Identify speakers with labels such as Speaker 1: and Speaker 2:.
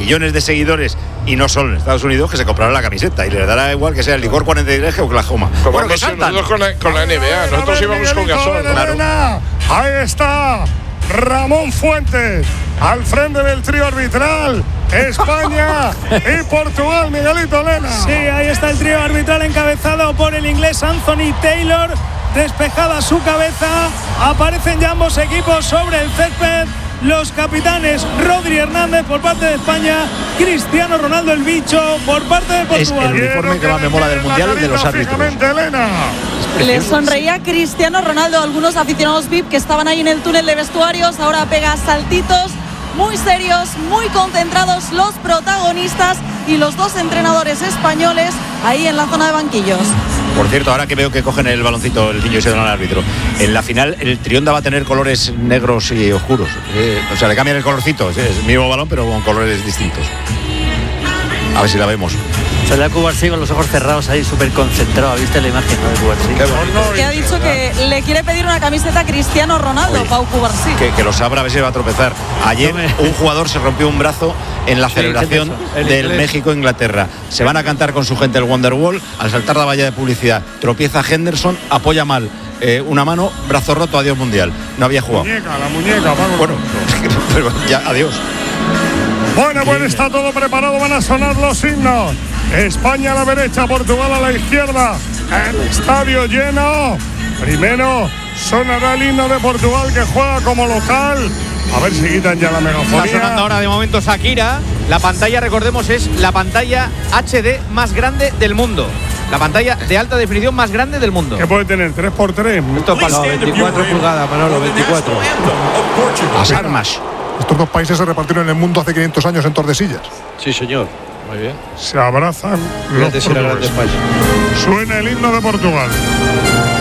Speaker 1: millones de seguidores y no solo en Estados Unidos, que se comprarán la camiseta y les dará igual que sea el licor 43 que Oklahoma.
Speaker 2: Bueno, que saltan. Nosotros con la NBA, nosotros íbamos con Gasol.
Speaker 3: Claro. Ahí está Ramón Fuentes al frente del trío arbitral. España y Portugal, Miguelito Lena.
Speaker 4: Sí, ahí está el trío arbitral encabezado por el inglés Anthony Taylor. Despejada su cabeza, aparecen ya ambos equipos sobre el césped. Los capitanes Rodri Hernández por parte de España, Cristiano Ronaldo el bicho por parte de Portugal.
Speaker 1: Es el uniforme que más me mola del mundial, el de los árbitros.
Speaker 5: Le sonreía Cristiano Ronaldo a algunos aficionados VIP que estaban ahí en el túnel de vestuarios. Ahora pega saltitos, muy serios, muy concentrados los protagonistas y los dos entrenadores españoles ahí en la zona de banquillos.
Speaker 1: Por cierto, ahora que veo que cogen el baloncito el niño y se dan al árbitro, en la final el Trionda va a tener colores negros y oscuros. O sea, le cambian el colorcito, es el mismo balón pero con colores distintos. A ver si la vemos.
Speaker 6: Sale a Cubarsí con los ojos cerrados ahí, súper concentrado. ¿Viste la imagen de Cubarsí?
Speaker 5: Que ha dicho que le quiere pedir una camiseta a Cristiano Ronaldo. Oye, Pau Cubarsí.
Speaker 1: Que lo sabrá, a ver si va a tropezar. Ayer un jugador se rompió un brazo en la celebración del México-Inglaterra. Se van a cantar con su gente el Wonderwall. Al saltar la valla de publicidad, tropieza Henderson, apoya mal una mano, brazo roto, adiós mundial. No había jugado.
Speaker 3: La muñeca,
Speaker 1: bueno, pero ya, adiós.
Speaker 3: Bueno, pues está todo preparado, van a sonar los himnos. España a la derecha, Portugal a la izquierda. El estadio lleno. Primero sonará el himno de Portugal que juega como local. A ver si quitan ya la megafonía.
Speaker 7: Está sonando ahora de momento Shakira. La pantalla, recordemos, es la pantalla HD más grande del mundo. La pantalla de alta definición más grande del mundo.
Speaker 3: ¿Qué puede tener? ¿3x3?
Speaker 6: Esto pasa 24 pulgadas, Manolo, 24.
Speaker 1: Las armas.
Speaker 8: Estos dos países se repartieron en el mundo hace 500 años en Tordesillas.
Speaker 6: Sí, señor. Muy bien.
Speaker 3: Se abrazan los portugueses. Suena el himno de Portugal.